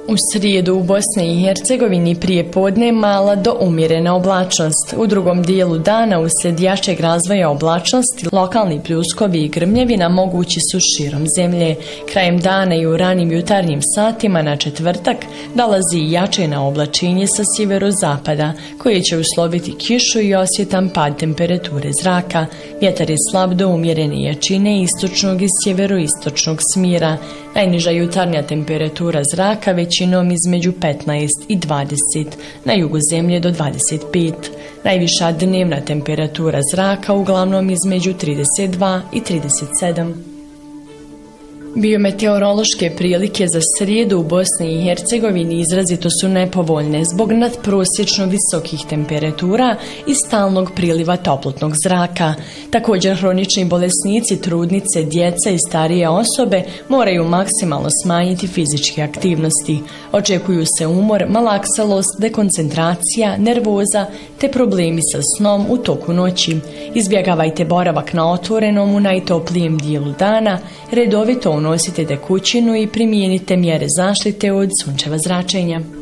U srijedu u Bosni i Hercegovini prije podne mala do umjerena oblačnost. U drugom dijelu dana uslijed jačeg razvoja oblačnosti lokalni pljuskovi i grmljevina mogući su širom zemlje. Krajem dana i u ranim jutarnjim satima na četvrtak dolazi jače na oblačinje sa sjeverozapada koje će usloviti kišu i osjetan pad temperature zraka. Vjetar je slab do umjerene jačine istočnog i sjeveroistočnog smjera. Najniža jutarnja temperatura zraka većinom između 15 i 20, na jugu zemlje do 25. Najviša dnevna temperatura zraka uglavnom između 32 i 37. Biometeorološke prilike za srijedu u Bosni i Hercegovini izrazito su nepovoljne zbog nadprosječno visokih temperatura i stalnog priliva toplotnog zraka. Također hronični bolesnici, trudnice, djeca i starije osobe moraju maksimalno smanjiti fizičke aktivnosti. Očekuju se umor, malakselost, dekoncentracija, nervoza te problemi sa snom u toku noći. Izbjegavajte boravak na otvorenom u najtoplijem dijelu dana, redovito unosite tekućinu i primijenite mjere zaštite od sunčeva zračenja.